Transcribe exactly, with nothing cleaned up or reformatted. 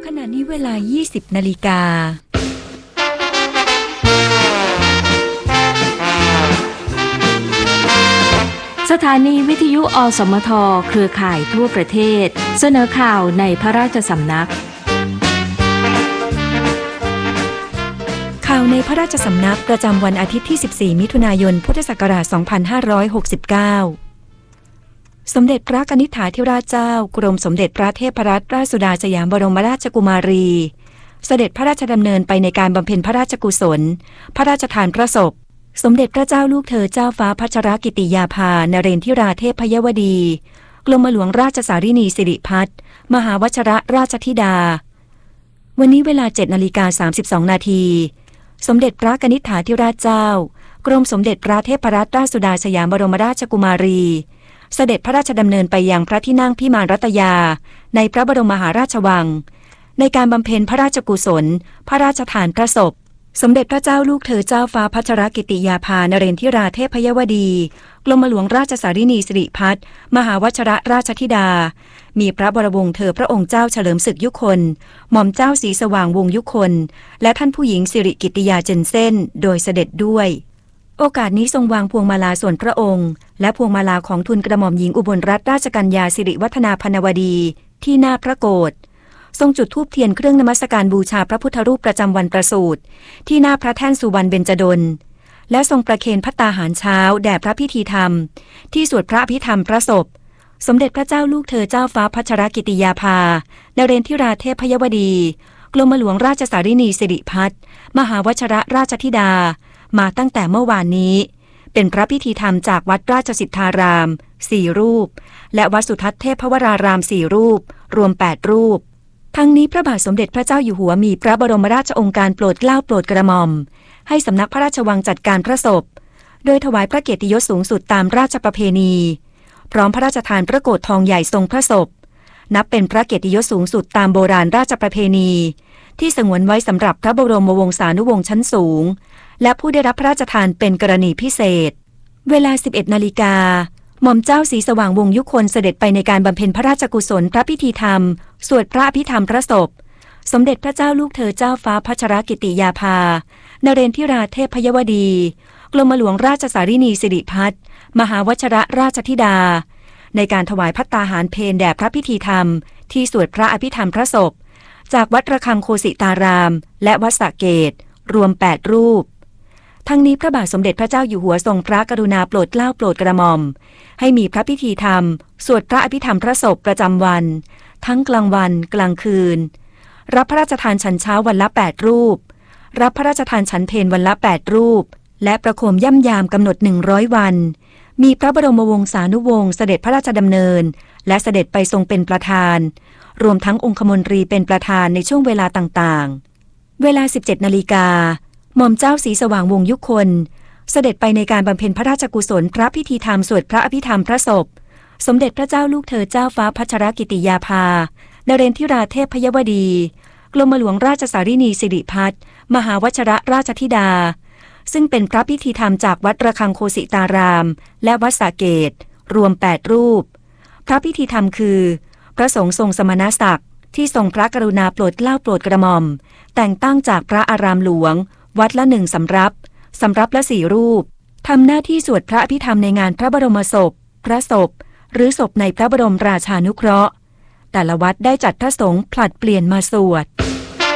ขณะนี้เวลา ยี่สิบ นาฬิกาสถานีวิทยุอสมทเครือข่ายทั่วประเทศเสนอข่าวในพระราชสำนักข่าวในพระราชสำนักประจำวันอาทิตย์ที่ สิบสี่ มิถุนายน พุทธศักราช สองพันห้าร้อยหกสิบเก้า สมเด็จพระกนิษฐาธิราชเจ้ากรมสมเด็จพระเทพรัตนราชสุดาสยามบรมราชกุมารีเสด็จพระราชดำเนินไปในการบำเพ็ญพระราชกุศลพระราชทานพระศพสมเด็จพระเจ้าลูกเธอเจ้าฟ้าพัชรกิติยาภานเรนทิราเทพยวดีกรมหลวงราชสารินีสิริพัฒน์มหาวชรราชธิดาวันนี้เวลา เจ็ดนาฬิกาสามสิบสอง นาทีสมเด็จพระกนิษฐาธิราชเจ้ากรมสมเด็จพระเทพรัตนราชสุดาสยามบรมราชกุมารีเสด็จพระราชดำเนินไปยังพระที่นั่งพิมานรัตยาในพระบรมมหาราชวังในการบำเพ็ญพระราชกุศลพระราชทานพระศพสมเด็จพระเจ้าลูกเธอเจ้าฟ้าพัชรกิติยาภานเรนทิราเทพยวดีกรมหลวงราชสารินีสิริพัฒน์มหาวชรราชธิดามีพระบรมวงศ์เธอพระองค์เจ้าเฉลิมศึกยุคลหม่อมเจ้าศรีสว่างวงศ์ยุคลและท่านผู้หญิงสิริกิติยาเจนเซ่นโดยเสด็จด้วยโอกาสนี้ทรงวางพวงมาลาส่วนพระองค์และพวงมาลาของทูลกระหม่อมหญิงอุบลรัตนราชกัญญาสิริวัฒนาพนวดีที่หน้าพระโกฐทรงจุดธูปเทียนเครื่องนมัสการบูชาพระพุทธรูปประจำวันประสูติที่หน้าพระแท่นสุวรรณเบญจดลและทรงประเคนภัตตาหารเช้าแด่พระพิธีธรรมที่สวดพระอภิธรรมพระศพสมเด็จพระเจ้าลูกเธอเจ้าฟ้าพัชรกิติยาภานเรนทิราเทพยวดีกรมหลวงราชสารินีสิริพัฒน์มหาวชรราชธิดามาตั้งแต่เมื่อวานนี้เป็นพระพิธีธรรมจากวัดราชสิทธารามสี่รูปและวัดสุทัศน์เทพวรารามสี่รูปรวมแปดรูปทั้งนี้พระบาทสมเด็จพระเจ้าอยู่หัวมีพระบรมราชโองการโปรดเกล้าโปรดกระหม่อมให้สำนักพระราชวังจัดการพระศพโดยถวายพระเกียรติยศสูงสุดตามราชประเพณีพร้อมพระราชทานพระโกฐทองใหญ่ทรงพระศพนับเป็นพระเกียรติยศสูงสุดตามโบราณราชประเพณีที่สงวนไว้สำหรับพระบรมวงศานุวงศ์ชั้นสูงและผู้ได้รับพระราชทานเป็นกรณีพิเศษเวลา สิบเอ็ดนาฬิกาหม่อมเจ้าศรีสว่างวงศ์ยุคลเสด็จไปในการบำเพ็ญพระราชกุศลพระพิธีธรรมสวดพระอภิธรรมพระศพสมเด็จพระเจ้าลูกเธอเจ้าฟ้าพัชรกิติยาภานเรนทิราเทพยวดีกรมหลวงราชสารินีสิริพัฒน์มหาวชรราชธิดาในการถวายภัตตาหารเพลแด่พระพิธีธรรมที่สวดพระอภิธรรมพระศพจากวัดระฆังโคสิตารามและวัดสระเกตรวมแปดรูปทั้งนี้พระบาทสมเด็จพระเจ้าอยู่หัวทรงพระกรุณาโปรดเกล้าโปรดกระหม่อมให้มีพระพิธีธรรมสวดพระอภิธรรมพระศพประจำวันทั้งกลางวันกลางคืนรับพระราชทานฉันเช้าวันละแปดรูปรับพระราชทานฉันเพลวันละแปดรูปและประโคมย่ำยามกำหนดหนึ่งร้อยวันมีพระบรมวงศานุวงศ์เสด็จพระราชดำเนินและเสด็จไปทรงเป็นประธานรวมทั้งองคมนตรีเป็นประธานในช่วงเวลาต่างๆเวลา สิบเจ็ดนาฬิกาหม่อมเจ้าศรีสว่างวงศ์ยุคลเสด็จไปในการบำเพ็ญพระราชกุศลพระพิธีธรรมสวดพระอภิธรรมพระศพสมเด็จพระเจ้าลูกเธอเจ้าฟ้าพัชรกิติยาภานเรนทิราเทพยวดีกรมหลวงราชสารินีสิริพัฒน์มหาวชรราชธิดาซึ่งเป็นพระพิธีธรรมจากวัดระฆังโคสิตารามและวัดสระเกตรวมแปดรูปพระพิธีธรรมคือพระสงฆ์ทรงสมณศักดิ์ที่ทรงพระกรุณาโปรดเกล้าโปรดกระหม่อมแต่งตั้งจากพระอารามหลวงวัดละหนึ่งสำรับสำรับละสี่รูปทำหน้าที่สวดพระอภิธรรมในงานพระบรมศพพระศพหรือศพในพระบรมราชานุเคราะห์แต่ละวัดได้จัดพระสงฆ์ผลัดเปลี่ยนมาสวด